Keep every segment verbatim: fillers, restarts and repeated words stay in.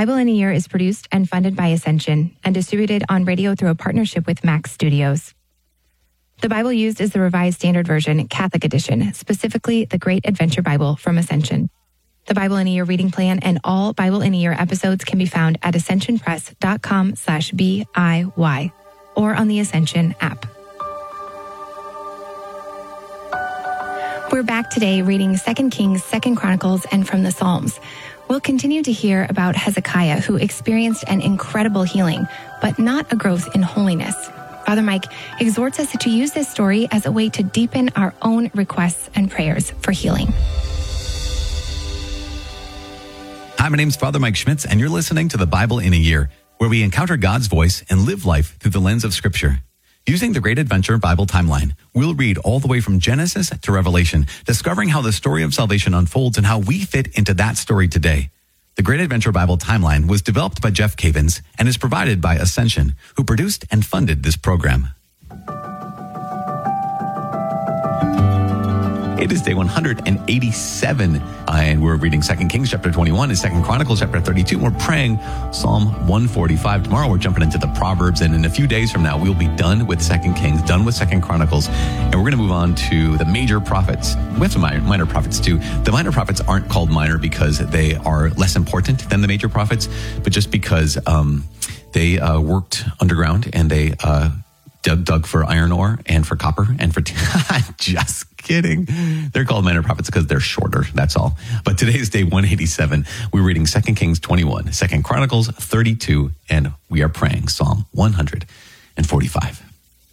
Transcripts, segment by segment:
Bible in a Year is produced and funded by Ascension and distributed on radio through a partnership with Max Studios. The Bible used is the Revised Standard Version, Catholic Edition, specifically the Great Adventure Bible from Ascension. The Bible in a Year reading plan and all Bible in a Year episodes can be found at ascensionpress.com slash B-I-Y or on the Ascension app. We're back today reading Second Kings, Second Chronicles, and from the Psalms. We'll continue to hear about Hezekiah, who experienced an incredible healing, but not a growth in holiness. Father Mike exhorts us to use this story as a way to deepen our own requests and prayers for healing. Hi, my name is Father Mike Schmitz, and you're listening to the Bible in a Year, where we encounter God's voice and live life through the lens of Scripture. Using the Great Adventure Bible timeline, we'll read all the way from Genesis to Revelation, discovering how the story of salvation unfolds and how we fit into that story today. The Great Adventure Bible timeline was developed by Jeff Cavins and is provided by Ascension, who produced and funded this program. It is day one hundred eighty-seven, and we're reading Second Kings chapter twenty-one and Second Chronicles chapter thirty-two. And we're praying Psalm one forty-five. Tomorrow we're jumping into the Proverbs, and in a few days from now we'll be done with Second Kings, done with Second Chronicles, and we're going to move on to the major prophets. We have some minor, minor prophets too. The minor prophets aren't called minor because they are less important than the major prophets, but just because um, they uh, worked underground and they uh, dug, dug for iron ore and for copper and for... T- just kidding. They're called minor prophets because they're shorter. That's all. But today is day one eighty-seven. We're reading Second Kings twenty-one, Second Chronicles thirty-two, and we are praying Psalm one forty-five.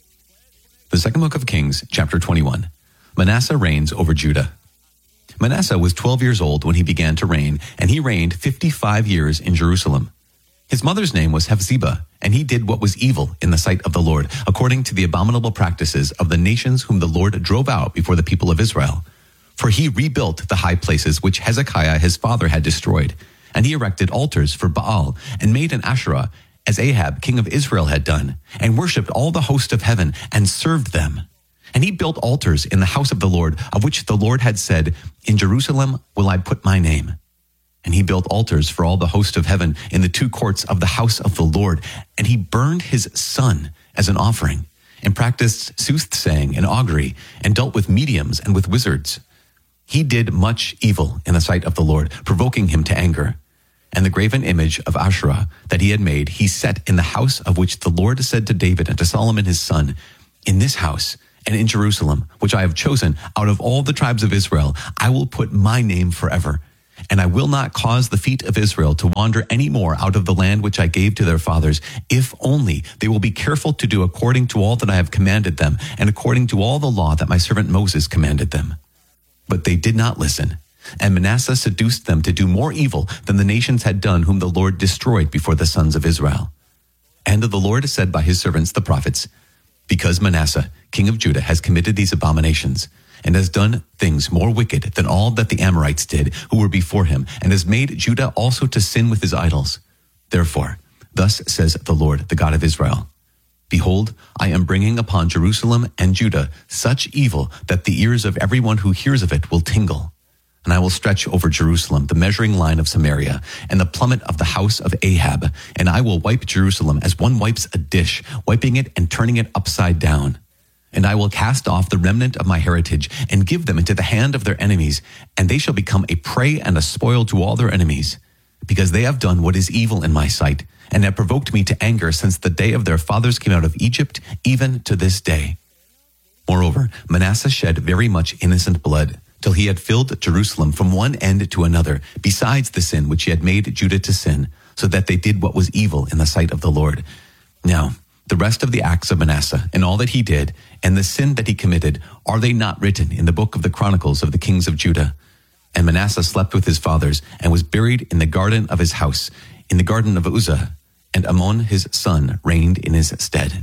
The second book of Kings, chapter twenty-one. Manasseh reigns over Judah. Manasseh was twelve years old when he began to reign, and he reigned fifty-five years in Jerusalem. His mother's name was Hephzibah, and he did what was evil in the sight of the Lord, according to the abominable practices of the nations whom the Lord drove out before the people of Israel. For he rebuilt the high places which Hezekiah his father had destroyed, and he erected altars for Baal, and made an Asherah, as Ahab king of Israel had done, and worshipped all the host of heaven, and served them. And he built altars in the house of the Lord, of which the Lord had said, In Jerusalem will I put my name. And he built altars for all the host of heaven in the two courts of the house of the Lord. And he burned his son as an offering, and practiced soothsaying and augury, and dealt with mediums and with wizards. He did much evil in the sight of the Lord, provoking him to anger. And the graven image of Asherah that he had made, he set in the house of which the Lord said to David and to Solomon his son, In this house and in Jerusalem, which I have chosen out of all the tribes of Israel, I will put my name forever. And I will not cause the feet of Israel to wander any more out of the land which I gave to their fathers, if only they will be careful to do according to all that I have commanded them, and according to all the law that my servant Moses commanded them. But they did not listen, and Manasseh seduced them to do more evil than the nations had done whom the Lord destroyed before the sons of Israel. And the Lord said by his servants the prophets, Because Manasseh, king of Judah, has committed these abominations, and has done things more wicked than all that the Amorites did, who were before him, and has made Judah also to sin with his idols. Therefore, thus says the Lord, the God of Israel, Behold, I am bringing upon Jerusalem and Judah such evil that the ears of everyone who hears of it will tingle. And I will stretch over Jerusalem the measuring line of Samaria, and the plummet of the house of Ahab, and I will wipe Jerusalem as one wipes a dish, wiping it and turning it upside down. And I will cast off the remnant of my heritage, and give them into the hand of their enemies, and they shall become a prey and a spoil to all their enemies, because they have done what is evil in my sight, and have provoked me to anger since the day of their fathers came out of Egypt, even to this day. Moreover, Manasseh shed very much innocent blood, till he had filled Jerusalem from one end to another, besides the sin which he had made Judah to sin, so that they did what was evil in the sight of the Lord. Now, the rest of the acts of Manasseh, and all that he did, and the sin that he committed, are they not written in the book of the Chronicles of the kings of Judah? And Manasseh slept with his fathers, and was buried in the garden of his house, in the garden of Uzzah, and Amon his son reigned in his stead.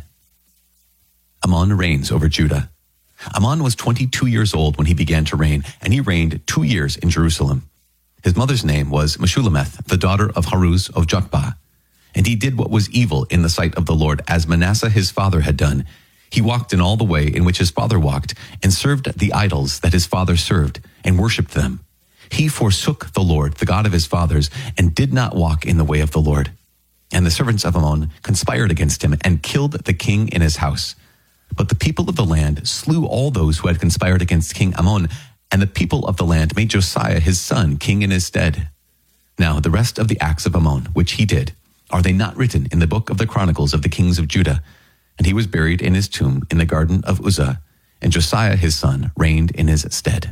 Amon reigns over Judah. Amon was twenty-two years old when he began to reign, and he reigned two years in Jerusalem. His mother's name was Meshullemeth, the daughter of Haruz of Jotbah. And he did what was evil in the sight of the Lord, as Manasseh his father had done. He walked in all the way in which his father walked, and served the idols that his father served, and worshipped them. He forsook the Lord, the God of his fathers, and did not walk in the way of the Lord. And the servants of Ammon conspired against him and killed the king in his house. But the people of the land slew all those who had conspired against King Ammon, and the people of the land made Josiah his son king in his stead. Now the rest of the acts of Ammon, which he did, are they not written in the book of the Chronicles of the kings of Judah? And he was buried in his tomb in the garden of Uzzah, and Josiah his son reigned in his stead.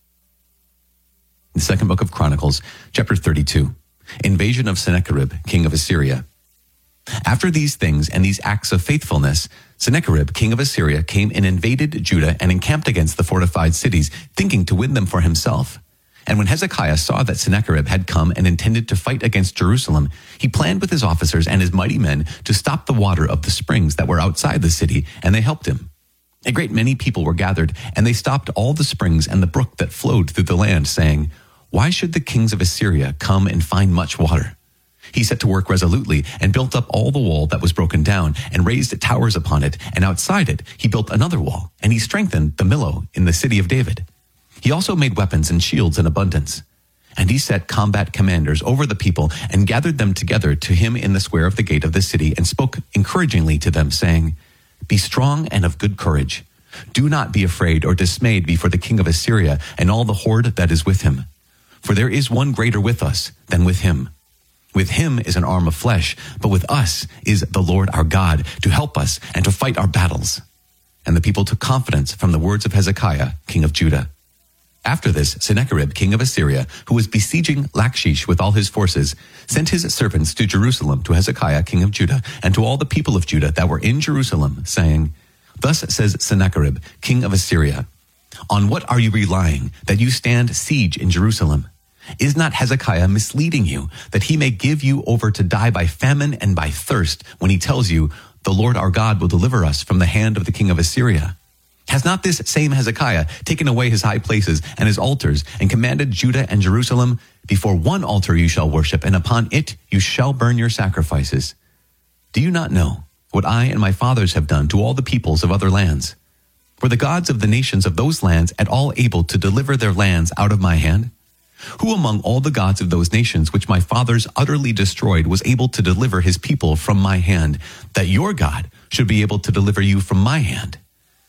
The second book of Chronicles, chapter thirty-two, invasion of Sennacherib, king of Assyria. After these things and these acts of faithfulness, Sennacherib, king of Assyria, came and invaded Judah and encamped against the fortified cities, thinking to win them for himself. And when Hezekiah saw that Sennacherib had come and intended to fight against Jerusalem, he planned with his officers and his mighty men to stop the water of the springs that were outside the city, and they helped him. A great many people were gathered, and they stopped all the springs and the brook that flowed through the land, saying, "Why should the kings of Assyria come and find much water?" He set to work resolutely and built up all the wall that was broken down and raised towers upon it, and outside it he built another wall, and he strengthened the Millo in the city of David. He also made weapons and shields in abundance. And he set combat commanders over the people and gathered them together to him in the square of the gate of the city and spoke encouragingly to them, saying, "Be strong and of good courage. Do not be afraid or dismayed before the king of Assyria and all the horde that is with him. For there is one greater with us than with him. With him is an arm of flesh, but with us is the Lord our God to help us and to fight our battles." And the people took confidence from the words of Hezekiah, king of Judah. After this, Sennacherib, king of Assyria, who was besieging Lachish with all his forces, sent his servants to Jerusalem to Hezekiah, king of Judah, and to all the people of Judah that were in Jerusalem, saying, "Thus says Sennacherib, king of Assyria, on what are you relying that you stand siege in Jerusalem? Is not Hezekiah misleading you, that he may give you over to die by famine and by thirst, when he tells you, the Lord our God will deliver us from the hand of the king of Assyria? Has not this same Hezekiah taken away his high places and his altars, and commanded Judah and Jerusalem, before one altar you shall worship, and upon it you shall burn your sacrifices? Do you not know what I and my fathers have done to all the peoples of other lands? Were the gods of the nations of those lands at all able to deliver their lands out of my hand? Who among all the gods of those nations which my fathers utterly destroyed was able to deliver his people from my hand, that your God should be able to deliver you from my hand?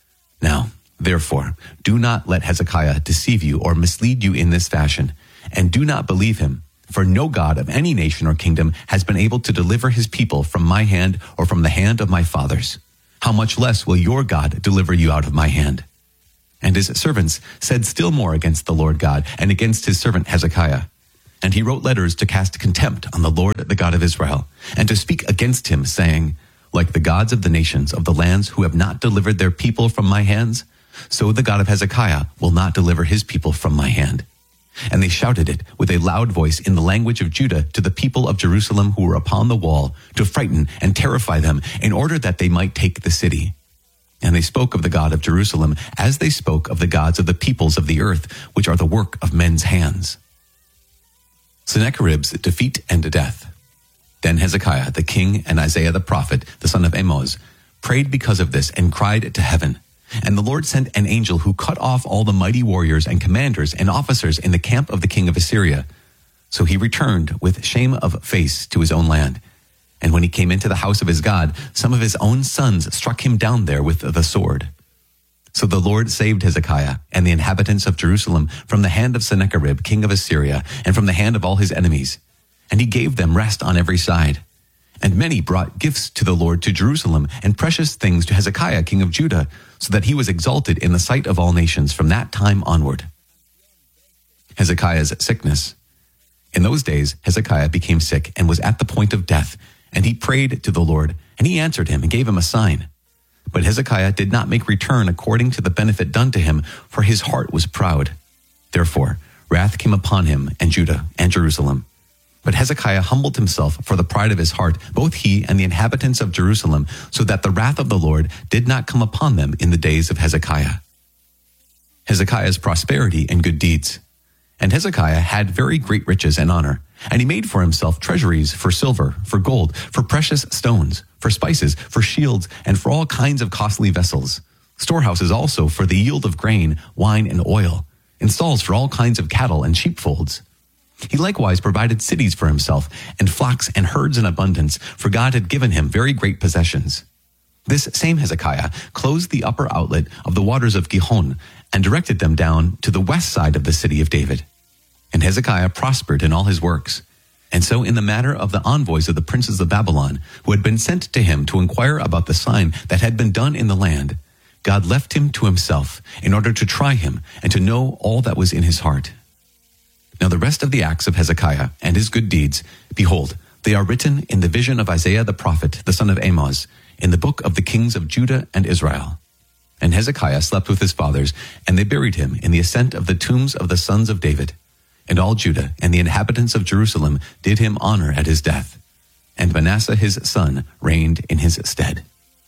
Now, therefore, do not let Hezekiah deceive you or mislead you in this fashion, and do not believe him, for no God of any nation or kingdom has been able to deliver his people from my hand or from the hand of my fathers. How much less will your God deliver you out of my hand?" And his servants said still more against the Lord God and against his servant Hezekiah. And he wrote letters to cast contempt on the Lord, the God of Israel, and to speak against him, saying, "Like the gods of the nations of the lands who have not delivered their people from my hands, so the God of Hezekiah will not deliver his people from my hand." And they shouted it with a loud voice in the language of Judah to the people of Jerusalem who were upon the wall, to frighten and terrify them, in order that they might take the city. And they spoke of the God of Jerusalem as they spoke of the gods of the peoples of the earth, which are the work of men's hands. Sennacherib's defeat and death. Then Hezekiah the king and Isaiah the prophet, the son of Amoz, prayed because of this and cried to heaven. And the Lord sent an angel who cut off all the mighty warriors and commanders and officers in the camp of the king of Assyria. So he returned with shame of face to his own land. And when he came into the house of his God, some of his own sons struck him down there with the sword. So the Lord saved Hezekiah and the inhabitants of Jerusalem from the hand of Sennacherib, king of Assyria, and from the hand of all his enemies. And he gave them rest on every side. And many brought gifts to the Lord to Jerusalem, and precious things to Hezekiah, king of Judah, so that he was exalted in the sight of all nations from that time onward. Hezekiah's sickness. In those days, Hezekiah became sick and was at the point of death, and he prayed to the Lord, and he answered him and gave him a sign. But Hezekiah did not make return according to the benefit done to him, for his heart was proud. Therefore, wrath came upon him and Judah and Jerusalem. But Hezekiah humbled himself for the pride of his heart, both he and the inhabitants of Jerusalem, so that the wrath of the Lord did not come upon them in the days of Hezekiah. Hezekiah's prosperity and good deeds. And Hezekiah had very great riches and honor, and he made for himself treasuries for silver, for gold, for precious stones, for spices, for shields, and for all kinds of costly vessels, storehouses also for the yield of grain, wine, and oil. and stalls for all kinds of cattle and sheepfolds. He likewise provided cities for himself, and flocks and herds in abundance, for God had given him very great possessions. This same Hezekiah closed the upper outlet of the waters of Gihon, and directed them down to the west side of the city of David. And Hezekiah prospered in all his works. And so in the matter of the envoys of the princes of Babylon, who had been sent to him to inquire about the sign that had been done in the land, God left him to himself in order to try him and to know all that was in his heart. Now the rest of the acts of Hezekiah and his good deeds, behold, they are written in the vision of Isaiah the prophet, the son of Amoz, in the book of the kings of Judah and Israel. And Hezekiah slept with his fathers, and they buried him in the ascent of the tombs of the sons of David. And all Judah and the inhabitants of Jerusalem did him honor at his death. And Manasseh his son reigned in his stead.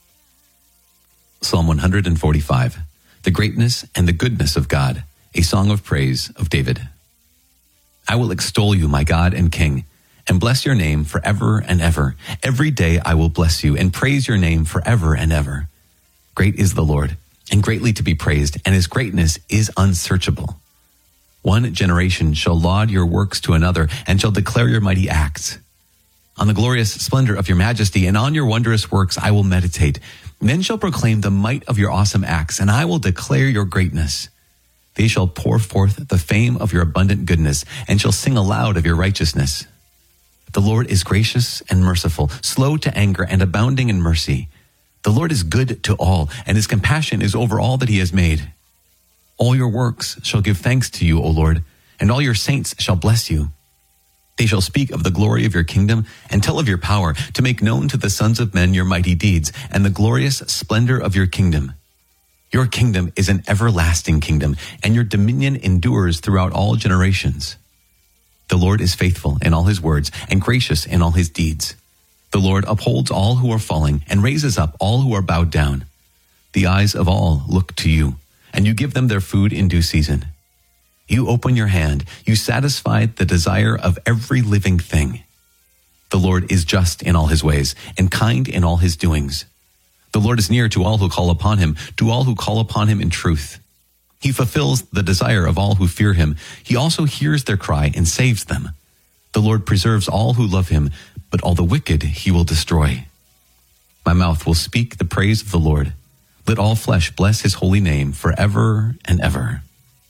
Psalm one forty-five, the greatness and the goodness of God, a song of praise of David. I will extol you, my God and King, and bless your name forever and ever. Every day I will bless you and praise your name forever and ever. Great is the Lord, and greatly to be praised, and his greatness is unsearchable. One generation shall laud your works to another, and shall declare your mighty acts. On the glorious splendor of your majesty, and on your wondrous works I will meditate. Men shall proclaim the might of your awesome acts, and I will declare your greatness. They shall pour forth the fame of your abundant goodness, and shall sing aloud of your righteousness. The Lord is gracious and merciful, slow to anger and abounding in mercy. The Lord is good to all, and his compassion is over all that he has made. All your works shall give thanks to you, O Lord, and all your saints shall bless you. They shall speak of the glory of your kingdom and tell of your power, to make known to the sons of men your mighty deeds and the glorious splendor of your kingdom. Your kingdom is an everlasting kingdom, and your dominion endures throughout all generations. The Lord is faithful in all his words and gracious in all his deeds. The Lord upholds all who are falling and raises up all who are bowed down. The eyes of all look to you, and you give them their food in due season. You open your hand, you satisfy the desire of every living thing. The Lord is just in all his ways and kind in all his doings. The Lord is near to all who call upon him, to all who call upon him in truth. He fulfills the desire of all who fear him. He also hears their cry and saves them. The Lord preserves all who love him, but all the wicked he will destroy. My mouth will speak the praise of the Lord. Let all flesh bless his holy name forever and ever.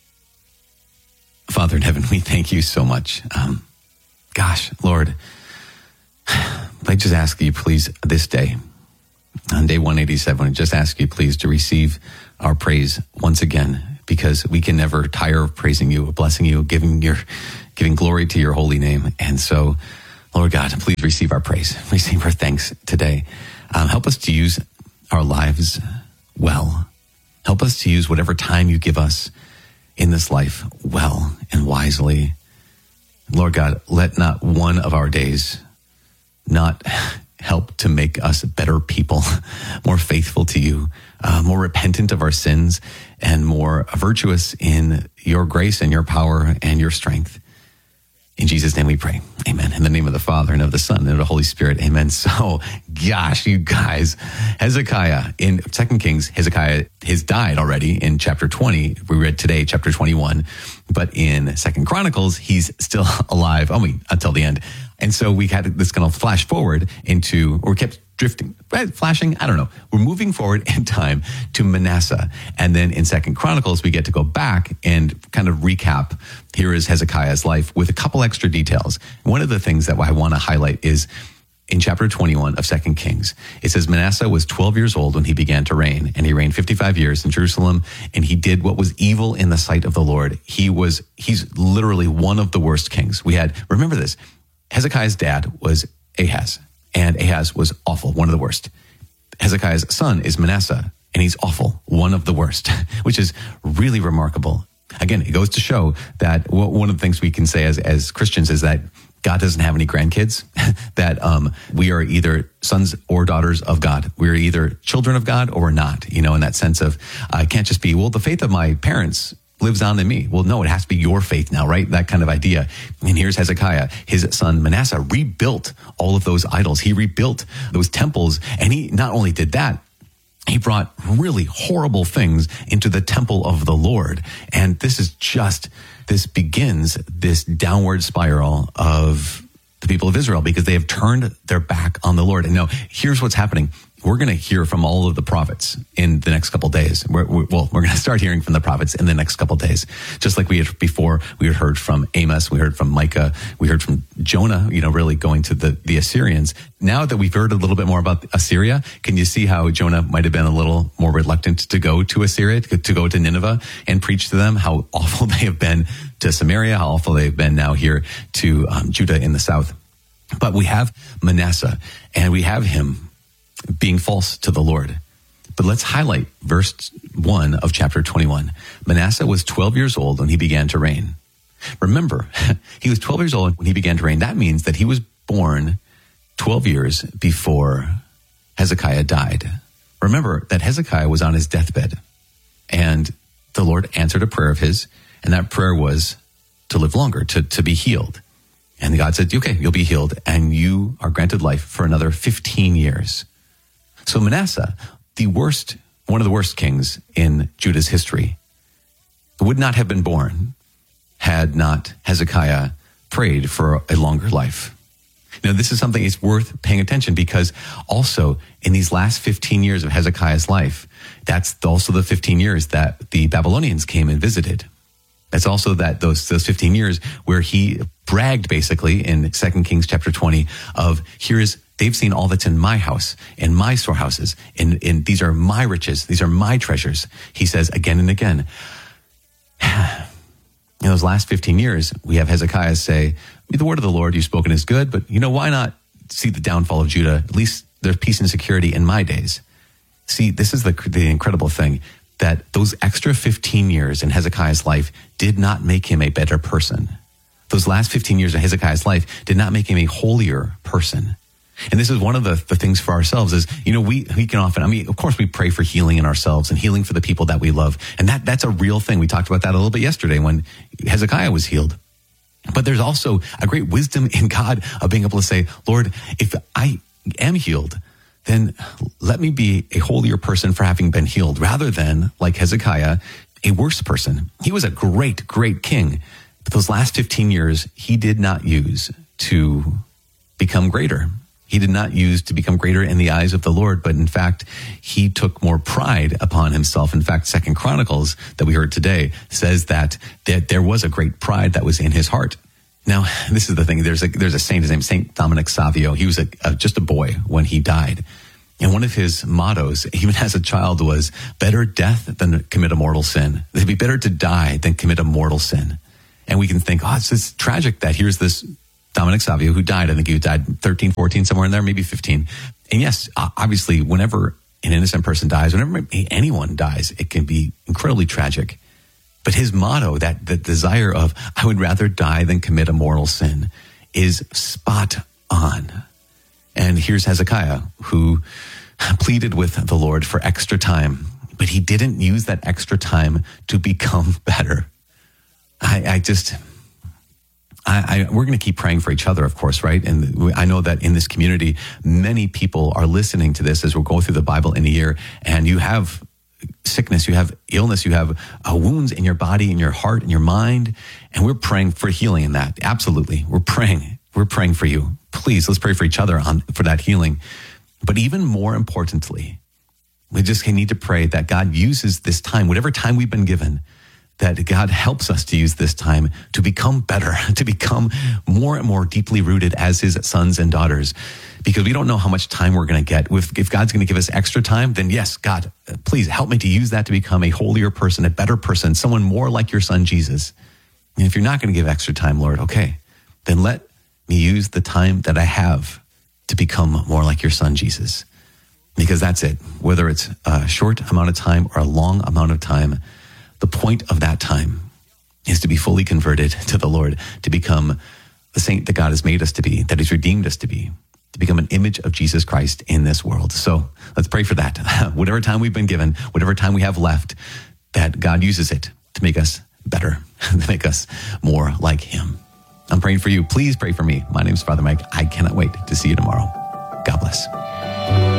Father in heaven, we thank you so much. Um, gosh, Lord, I just ask you, please, this day, on day one eighty-seven, I just ask you, please, to receive our praise once again, because we can never tire of praising you, blessing you, giving your, giving glory to your holy name. And so, Lord God, please receive our praise, receive our thanks today. Um, help us to use our lives well. Help us to use whatever time you give us in this life well and wisely. Lord God, let not one of our days not help to make us better people, more faithful to you, uh, more repentant of our sins, and more virtuous in your grace and your power and your strength. In Jesus' name we pray. Amen. In the name of the Father and of the Son and of the Holy Spirit. Amen. So, gosh, you guys, Hezekiah in Second Kings, Hezekiah has died already in chapter twenty. We read today, chapter twenty-one. But in Second Chronicles, he's still alive. I mean, until the end. And so we had this kind of flash forward into, or we kept drifting, right? Flashing, I don't know. We're moving forward in time to Manasseh. And then in Second Chronicles, we get to go back and kind of recap. Here is Hezekiah's life with a couple extra details. One of the things that I want to highlight is in chapter twenty-one of Second Kings. It says Manasseh was twelve years old when he began to reign, and he reigned fifty-five years in Jerusalem, and he did what was evil in the sight of the Lord. He was, he's literally one of the worst kings. We had, remember this, Hezekiah's dad was Ahaz, and Ahaz was awful, one of the worst. Hezekiah's son is Manasseh, and he's awful, one of the worst, which is really remarkable. Again, it goes to show that one of the things we can say as, as Christians is that God doesn't have any grandkids, that um, we are either sons or daughters of God. We're either children of God or we're not, you know, in that sense of, I uh, can't just be, well, the faith of my parents lives on in me. Well, no, it has to be your faith now, right? That kind of idea. And here's Hezekiah. His son Manasseh rebuilt all of those idols. He rebuilt those temples. And he not only did that, He brought really horrible things into the temple of the Lord. And this is just, this begins this downward spiral of the people of Israel because they have turned their back on the Lord. And now here's what's happening. We're going to hear from all of the prophets in the next couple of days. We're, we're, well, we're going to start hearing from the prophets in the next couple of days. Just like we had before, we had heard from Amos, we heard from Micah, we heard from Jonah, you know, really going to the, the Assyrians. Now that we've heard a little bit more about Assyria, can you see how Jonah might have been a little more reluctant to go to Assyria, to, to go to Nineveh and preach to them, how awful they have been to Samaria, how awful they've been now here to um, Judah in the south. But we have Manasseh, and we have him being false to the Lord. But let's highlight verse one of chapter twenty-one. Manasseh was twelve years old when he began to reign. Remember, he was twelve years old when he began to reign. That means that he was born twelve years before Hezekiah died. Remember that Hezekiah was on his deathbed, and the Lord answered a prayer of his, and that prayer was to live longer, to, to be healed. And God said, okay, you'll be healed, and you are granted life for another fifteen years. So Manasseh, the worst, one of the worst kings in Judah's history, would not have been born had not Hezekiah prayed for a longer life. Now, this is something it's worth paying attention because also in these last fifteen years of Hezekiah's life, that's also the fifteen years that the Babylonians came and visited. That's also that those those fifteen years where he bragged basically in Second Kings chapter twenty of here is they've seen all that's in my house, in my storehouses, and in, in these are my riches, these are my treasures. He says again and again. In those last fifteen years, we have Hezekiah say, the word of the Lord you've spoken is good, but you know, why not see the downfall of Judah? At least there's peace and security in my days. See, this is the, the incredible thing, that those extra fifteen years in Hezekiah's life did not make him a better person. Those last fifteen years of Hezekiah's life did not make him a holier person. And this is one of the, the things for ourselves is, you know, we, we can often, I mean, of course we pray for healing in ourselves and healing for the people that we love. And that that's a real thing. We talked about that a little bit yesterday when Hezekiah was healed. But there's also a great wisdom in God of being able to say, Lord, if I am healed, then let me be a holier person for having been healed rather than, like Hezekiah, a worse person. He was a great, great king. But those last fifteen years, he did not use to become greater. He did not use to become greater in the eyes of the Lord, but in fact, he took more pride upon himself. In fact, Second Chronicles that we heard today says that there, there was a great pride that was in his heart. Now, this is the thing. There's a, there's a saint, his name is Saint Dominic Savio. He was a, a, just a boy when he died. And one of his mottos, even as a child, was better death than commit a mortal sin. It'd be better to die than commit a mortal sin. And we can think, oh, it's just tragic that here's this Dominic Savio who died. I think he died thirteen, fourteen, somewhere in there, maybe fifteen. And yes, obviously, whenever an innocent person dies, whenever anyone dies, it can be incredibly tragic. But his motto, that the desire of, I would rather die than commit a mortal sin, is spot on. And here's Hezekiah, who pleaded with the Lord for extra time, but he didn't use that extra time to become better. I, I just... I, I, we're going to keep praying for each other, of course, right? And I know that in this community, many people are listening to this as we're going through the Bible in a year, and you have sickness, you have illness, you have uh, wounds in your body, in your heart, in your mind, and we're praying for healing in that. Absolutely. We're praying. We're praying for you. Please, let's pray for each other on for that healing. But even more importantly, we just need to pray that God uses this time, whatever time we've been given, that God helps us to use this time to become better, to become more and more deeply rooted as his sons and daughters, because we don't know how much time we're going to get. If, if God's going to give us extra time, then yes, God, please help me to use that to become a holier person, a better person, someone more like your son, Jesus. And if you're not going to give extra time, Lord, okay, then let me use the time that I have to become more like your son, Jesus, because that's it. Whether it's a short amount of time or a long amount of time, the point of that time is to be fully converted to the Lord, to become the saint that God has made us to be, that he's redeemed us to be, to become an image of Jesus Christ in this world. So let's pray for that. Whatever time we've been given, whatever time we have left, that God uses it to make us better, to make us more like him. I'm praying for you. Please pray for me. My name is Father Mike. I cannot wait to see you tomorrow. God bless.